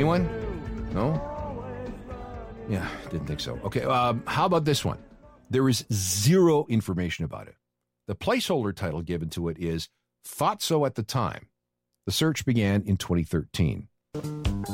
Anyone? No? Yeah, didn't think so. Okay, how about this one? There is zero information about it. The placeholder title given to it is Thought So at the Time. The search began in 2013.